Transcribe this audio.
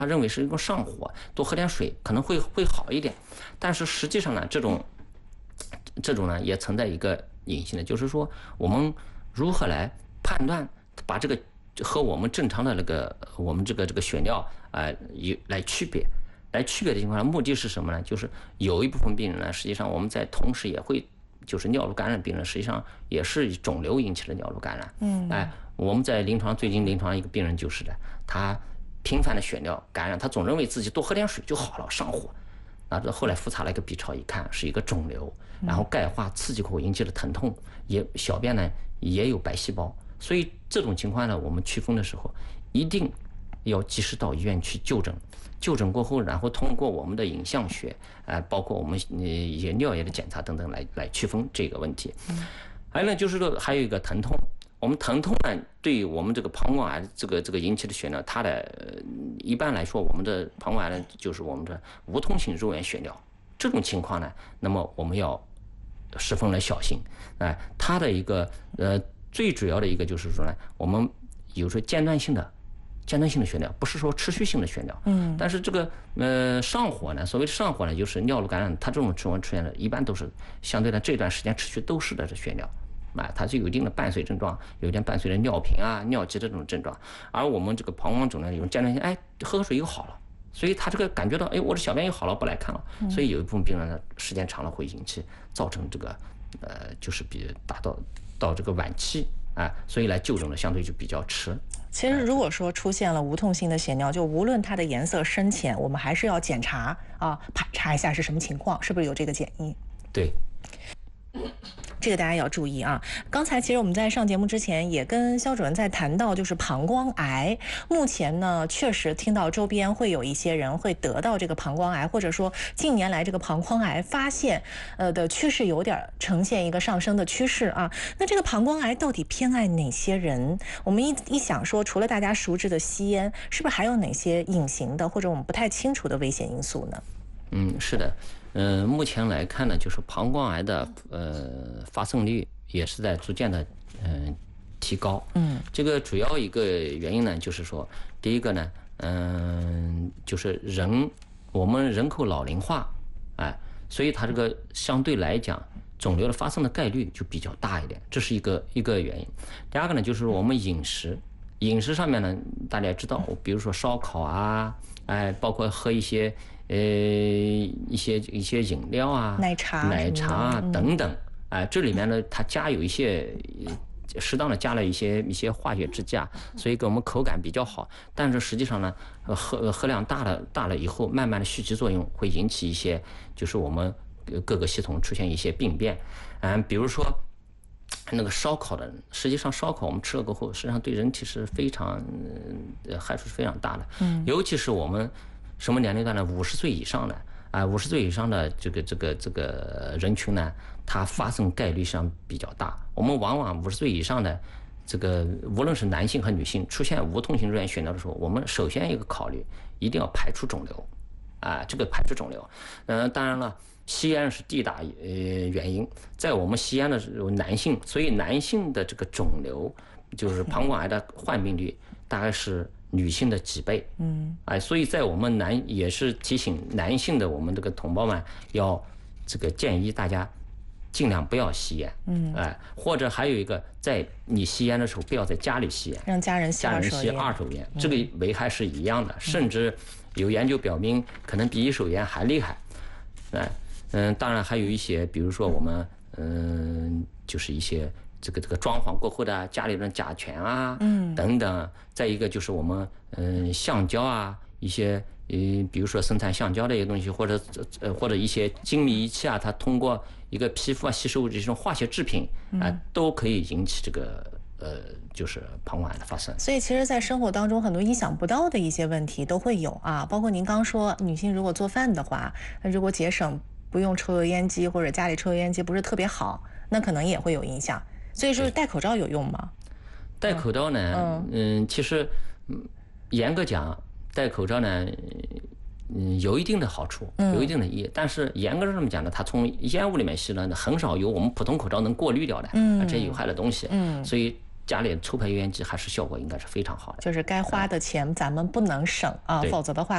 他认为是一种上火，多喝点水可能会好一点。但是实际上呢，这种呢也存在一个隐性的，就是说我们如何来判断，把这个和我们正常的我们这个血尿来区别。来区别的情况下，目的是什么呢？就是有一部分病人呢，实际上我们在同时也会，就是尿路感染病人，实际上也是肿瘤引起的尿路感染。我们在最近临床一个病人就是的，他频繁的血尿感染，他总认为自己多喝点水就好了，上火。那这后来复查了一个 B 超，一看是一个肿瘤，然后钙化刺激后引起的疼痛，小便呢也有白细胞。所以这种情况呢，我们区分的时候一定要及时到医院去就诊。就诊过后，然后通过我们的影像学，包括我们一些尿液的检查等等来区分这个问题。还有呢，就是说还有一个疼痛，我们疼痛呢，对于我们这个膀胱癌这个引起的血尿，它的一般来说，我们的膀胱癌呢就是我们的无痛性肉源血尿，这种情况呢，那么我们要十分的小心。它的一个最主要的一个就是说呢，我们有时候间断性的血尿，不是说持续性的血尿。但是这个上火呢，所谓的上火呢，就是尿路感染，它这种情况出现的，一般都是相对的这段时间持续都是的血尿。它是有一定的伴随症状，有点伴随着尿频啊、尿急的这种症状。而我们这个膀胱肿呢，有间断性，喝水又好了，所以他这个感觉到，我的小便又好了，不来看了。所以有一部分病人呢，时间长了会造成这个就是达到这个晚期。所以来就诊的相对就比较迟。 其实如果说出现了无痛性的血尿，就无论它的颜色深浅，我们还是要检查排查一下是什么情况，是不是有这个检疫。 对， 这个大家要注意啊！刚才其实我们在上节目之前也跟肖主任在谈到，就是膀胱癌。目前呢，确实听到周边会有一些人会得到这个膀胱癌，或者说近年来这个膀胱癌发现的趋势有点呈现一个上升的趋势啊。那这个膀胱癌到底偏爱哪些人？我们一想说，除了大家熟知的吸烟，是不是还有哪些隐形的或者我们不太清楚的危险因素呢？ 是的。目前来看呢，就是膀胱癌的发生率也是在逐渐的提高。这个主要一个原因呢，就是说，第一个呢，就是我们人口老龄化，所以它这个相对来讲，肿瘤的发生的概率就比较大一点，这是一个原因。第二个呢，就是我们饮食上面呢，大家也知道，比如说烧烤啊，包括喝一些一些饮料啊，奶茶啊等等，这里面呢，它有一些适当的加了一些化学制剂，所以给我们口感比较好。但是实际上呢，喝量大了以后，慢慢的蓄积作用会引起一些，就是我们各个系统出现一些病变。比如说那个烧烤的，实际上烧烤我们吃了过后，实际上对人体是非常害处是非常大的。尤其是我们什么年龄段呢？50岁以上的50岁以上的这个人群呢，它发生概率上比较大。我们往往50岁以上的这个，无论是男性和女性，出现无痛性肉源血尿的时候，我们首先一个考虑，一定要排除肿瘤，这个排除肿瘤。当然了，吸烟是第一大原因，在我们吸烟的男性，所以男性的这个肿瘤，就是膀胱癌的患病率大概是女性的几倍。所以在我们也是提醒男性的我们这个同胞们，要这个建议大家尽量不要吸烟。或者还有一个，在你吸烟的时候，不要在家里吸烟， 让家人吸二手烟，这个危害是一样的，甚至有研究表明，可能比一手烟还厉害。当然还有一些，比如说我们就是一些这个装潢过后的家里的甲醛啊，等等。再一个就是我们橡胶啊，一些比如说生产橡胶的一些东西，或者一些精密仪器啊，它通过一个皮肤吸收这种化学制品都可以引起这个就是膀胱癌的发生。 所以其实在生活当中很多意想不到的一些问题都会有包括您刚说女性如果做饭的话，如果节省不用抽油烟机，或者家里抽油烟机不是特别好，那可能也会有影响。所以说戴口罩有用吗？ 戴口罩呢，其实严格讲，戴口罩呢，有一定的好处，有一定的意义。但是严格上这么讲呢，它从烟雾里面吸呢，很少有我们普通口罩能过滤掉的这些有害的东西。所以家里抽排油烟机还是效果应该是非常好的。 就是该花的钱咱们不能省否则的话。